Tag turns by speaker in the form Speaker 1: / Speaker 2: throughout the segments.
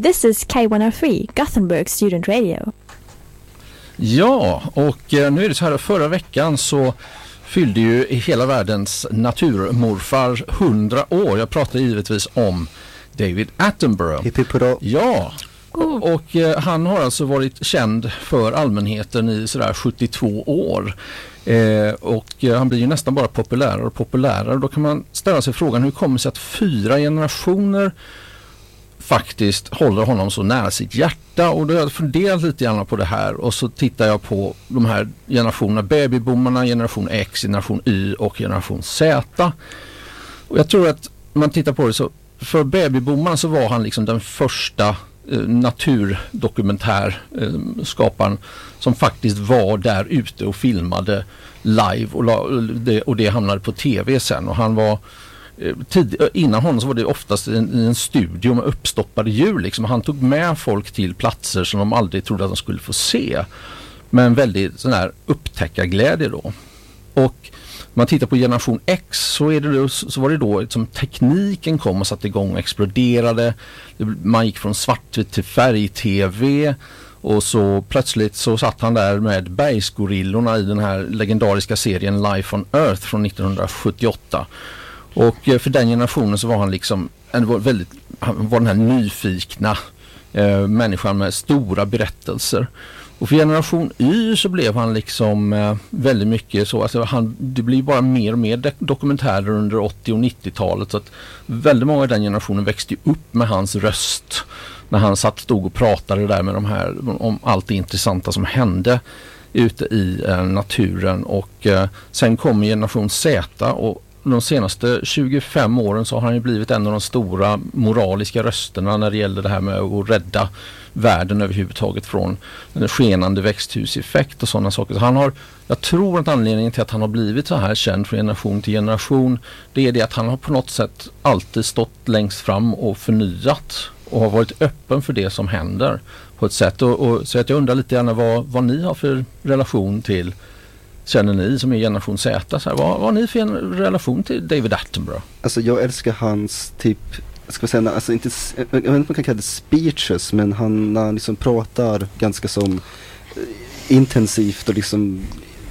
Speaker 1: This is K103, Gothenburg Student Radio.
Speaker 2: Ja, och nu är det så här, förra veckan så fyllde ju hela världens naturmorfar 100 år. Jag pratar givetvis om David Attenborough. Ja, och han har alltså varit känd för allmänheten i sådär 72 år. Och han blir ju nästan bara populärare och populärare. Då kan man ställa sig frågan, hur kommer det sig att 4 generationer faktiskt håller honom så nära sitt hjärta? Och då har jag funderat lite grann på det här, och så tittar jag på de här generationerna, babyboomarna, generation X, generation Y och generation Z. Och jag tror att om man tittar på det, så för babyboomarna så var han liksom den första naturdokumentärskaparen som faktiskt var där ute och filmade live, och det hamnade på tv sen. Och han var innan honom så var det oftast en studio med uppstoppade djur liksom. Han tog med folk till platser som de aldrig trodde att de skulle få se, med en väldigt sån här upptäckarglädje då. Och man tittar på generation X, så var det då som tekniken kom och satte igång och exploderade. Man gick från svartvitt till färg-tv, och så plötsligt så satt han där med bergsgorillorna i den här legendariska serien Life on Earth från 1978. Och för den generationen så var han liksom han var den här nyfikna människan med stora berättelser. Och för generation Y så blev han liksom väldigt mycket så, alltså det blir bara mer och mer dokumentärer under 80- och 90-talet, så att väldigt många av den generationen växte upp med hans röst när han stod och pratade där med de här om allt det intressanta som hände ute i naturen. Och sen kom generation Z, och de senaste 25 åren så har han ju blivit en av de stora moraliska rösterna när det gäller det här med att rädda världen överhuvudtaget från en skenande växthuseffekt och sådana saker. Så jag tror att anledningen till att han har blivit så här känd från generation till generation, det är det att han har på något sätt alltid stått längst fram och förnyat och har varit öppen för det som händer på ett sätt. Så att jag undrar lite gärna vad ni har för relation till, känner ni som är generation Z, så här, vad har ni för en relation till David Attenborough?
Speaker 3: Alltså jag älskar hans typ, ska man säga, alltså inte, jag vet inte om man kan kalla det speeches, men han liksom pratar ganska som intensivt och liksom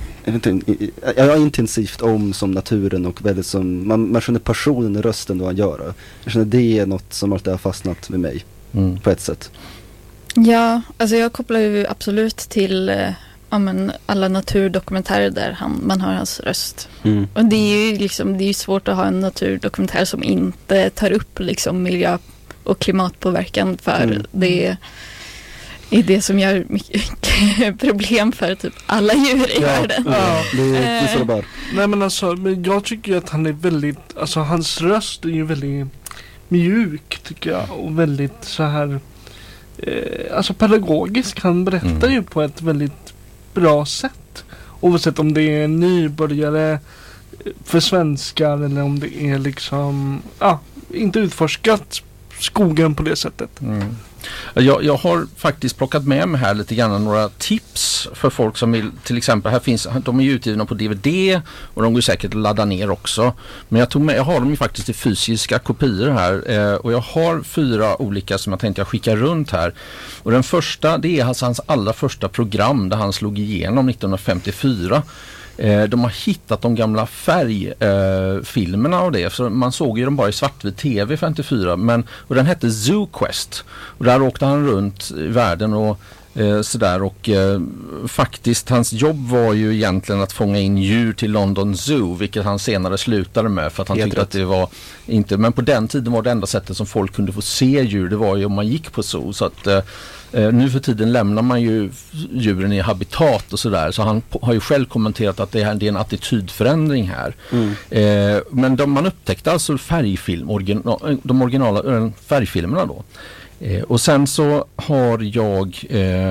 Speaker 3: intensivt om som naturen, och väldigt som man känner passionen i rösten då han gör. Jag känner det är något som alltid har fastnat med mig på ett sätt. Ja,
Speaker 4: alltså jag kopplar ju absolut till alla naturdokumentärer där man hör hans röst. Och det är ju liksom, det är svårt att ha en naturdokumentär som inte tar upp liksom miljö- och klimatpåverkan, för det är det som gör mycket problem för typ alla djur i världen.
Speaker 3: Ja, det är så bara.
Speaker 5: Nej, men alltså, jag tycker ju att han är väldigt, alltså hans röst är ju väldigt mjuk tycker jag, och väldigt så här alltså pedagogisk. Han berättar ju på ett väldigt bra sätt, oavsett om det är nybörjare för svenskar eller om det är liksom inte utforskat skogen på det sättet.
Speaker 2: Jag har faktiskt plockat med mig här lite grann några tips för folk som vill, till exempel de är ju utgivna på DVD och de går säkert att ladda ner också, men jag har dem ju faktiskt i fysiska kopior här, och jag har 4 olika som jag tänkte jag skickar runt här. Och den första, det är hans allra första program där han slog igenom 1954. De har hittat de gamla färgfilmerna och det, för man såg ju dem bara i svartvit tv 54, och den hette Zoo Quest, och där åkte han runt i världen och sådär, och faktiskt hans jobb var ju egentligen att fånga in djur till London Zoo, vilket han senare slutade med för att han tyckte att det var inte, men på den tiden var det enda sättet som folk kunde få se djur, det var ju om man gick på zoo, så att nu för tiden lämnar man ju djuren i habitat och sådär, så han har ju själv kommenterat att det är en attitydförändring här. Men man upptäckte alltså de originala färgfilmerna då. Och sen så har jag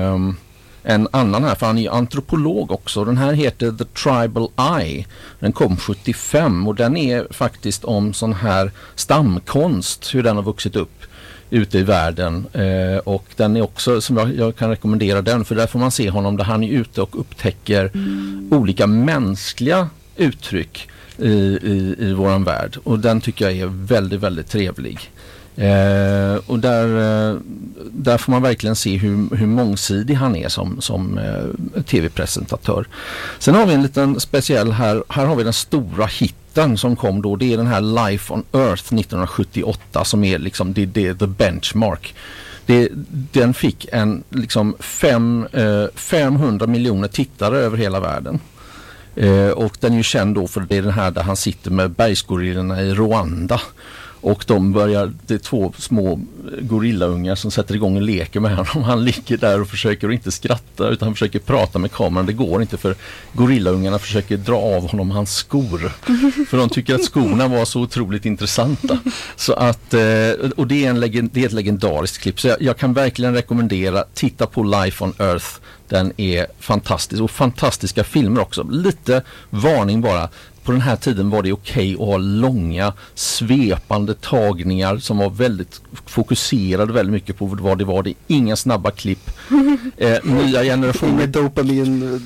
Speaker 2: en annan här, för han är antropolog också. Den här heter The Tribal Eye. Den kom 75 och den är faktiskt om sån här stamkonst, hur den har vuxit upp ute i världen. Och den är också, som jag kan rekommendera den, för där får man se honom där han är ute och upptäcker olika mänskliga uttryck i våran värld. Och den tycker jag är väldigt, väldigt trevlig. Och där får man verkligen se hur mångsidig han är som tv-presentatör. Sen har vi en liten speciell här har vi den stora hitten som kom då, det är den här Life on Earth 1978 som är liksom det the benchmark. Den fick en liksom 500 miljoner tittare över hela världen. Och den är ju känd då för det är den här där han sitter med bergsgorillorna i Rwanda. Och det är 2 små gorillaungar som sätter igång och leker med honom. Han ligger där och försöker inte skratta utan han försöker prata med kameran. Det går inte för gorillaungarna försöker dra av honom hans skor. För de tycker att skorna var så otroligt intressanta. Så att, och det är ett legendariskt klipp. Så jag kan verkligen rekommendera, titta på Life on Earth. Den är fantastisk och fantastiska filmer också. Lite varning bara. På den här tiden var det okej att ha långa, svepande tagningar som var väldigt fokuserade väldigt mycket på vad det var. Det är inga snabba klipp. Nya generationer
Speaker 3: dopamin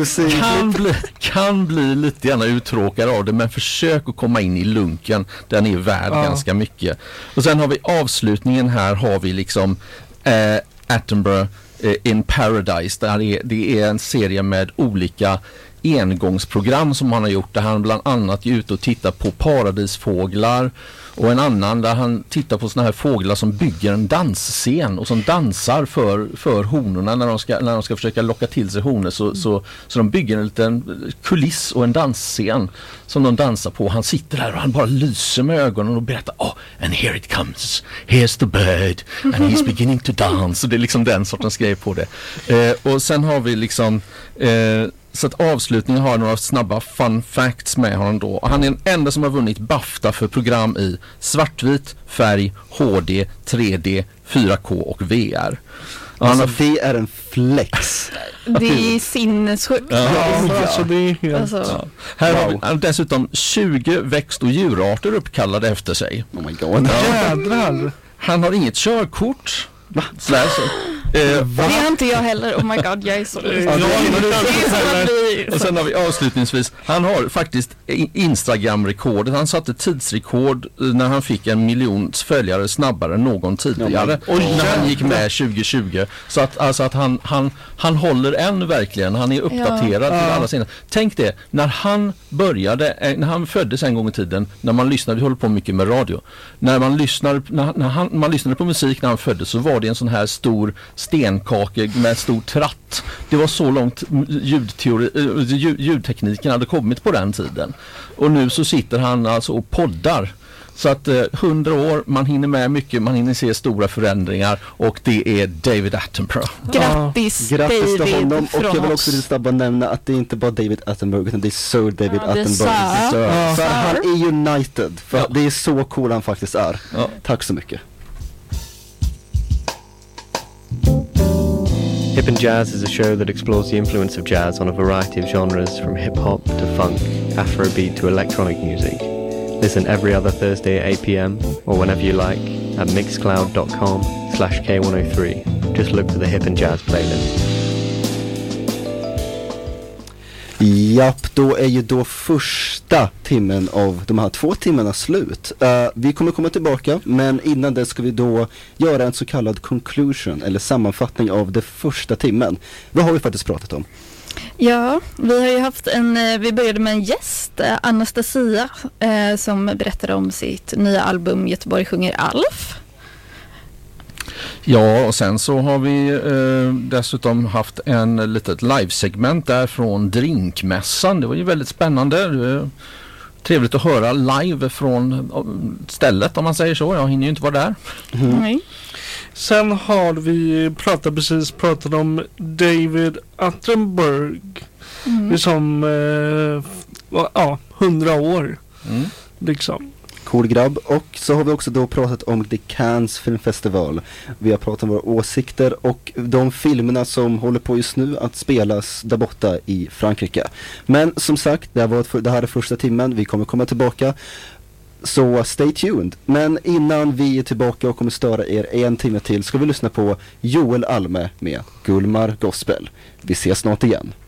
Speaker 2: kan bli lite gärna uttråkade av det, men försök att komma in i lunken. Den är värd ganska mycket. Och sen har vi avslutningen här, har vi liksom Attenborough in Paradise. Det är en serie med olika engångsprogram som han har gjort där han bland annat är ute och tittar på paradisfåglar och en annan där han tittar på såna här fåglar som bygger en dansscen och som dansar för honorna när de ska försöka locka till sig honor så de bygger en liten kuliss och en dansscen som de dansar på. Han sitter där och han bara lyser med ögonen och berättar and here it comes, here's the bird and he's beginning to dance. Och det är liksom den sortens grej på det. Och sen har vi liksom så att avslutningen har några snabba fun facts med honom då. Han är den enda som har vunnit BAFTA för program i svartvit, färg, HD, 3D, 4K och VR.
Speaker 3: Alltså det är en flex.
Speaker 4: Det är sinnessjukt.
Speaker 5: Alltså det är helt...
Speaker 2: Här har vi dessutom 20 växt- och djurarter uppkallade efter sig.
Speaker 3: Oh my god.
Speaker 5: Jädrar.
Speaker 2: Han har inget körkort. Va?
Speaker 1: Det har inte jag heller. Oh my god, jag är så
Speaker 2: Och sen har vi avslutningsvis, han har faktiskt Instagram-rekordet. Han satte tidsrekord när han fick 1 miljon följare snabbare än någon tidigare. När han gick med 2020. Så att, alltså att han håller än verkligen. Han är uppdaterad till alla sina. Tänk det, när han föddes en gång i tiden, när man lyssnade, vi håller på mycket med radio. När man lyssnade på musik när han föddes, så var det en sån här stor stenkake med stor tratt. Det var så långt ljudtekniken hade kommit på den tiden. Och nu så sitter han alltså och poddar. Så att 100 år, man hinner med mycket, man hinner se stora förändringar och det är David Attenborough.
Speaker 1: Grattis
Speaker 3: till honom. Och jag vill också snabbt nämna att det är inte bara David Attenborough utan det är Sir David Attenborough. För han är United. För det är så cool han faktiskt är. Tack så mycket.
Speaker 6: Hip and Jazz is a show that explores the influence of jazz on a variety of genres from hip-hop to funk, afrobeat to electronic music. Listen every other Thursday at 8 p.m. or whenever you like at mixcloud.com/K103. Just look for the Hip and Jazz playlist.
Speaker 3: Japp, då är ju då första timmen av de här 2 timmarna slut. Vi kommer komma tillbaka, men innan det ska vi då göra en så kallad conclusion eller sammanfattning av det första timmen. Vad har vi faktiskt pratat om?
Speaker 4: Ja, vi har ju haft vi började med en gäst, Anastasia, som berättade om sitt nya album Göteborg sjunger Alf.
Speaker 2: Ja, och sen så har vi dessutom haft en litet livesegment där från Drinkmässan. Det var ju väldigt spännande. Trevligt att höra live från stället, om man säger så. Jag hinner ju inte vara där.
Speaker 4: Nej.
Speaker 5: Sen har vi pratat om David Attenborough. Det är som 100 år. Liksom.
Speaker 3: Cool grabb. Och så har vi också då pratat om The Cannes filmfestival. Vi har pratat om våra åsikter och de filmerna som håller på just nu att spelas där borta i Frankrike. Men som sagt, det här är första timmen. Vi kommer komma tillbaka. Så stay tuned. Men innan vi är tillbaka och kommer störa er 1 timme till ska vi lyssna på Joel Alme med Gulmar Gospel. Vi ses snart igen.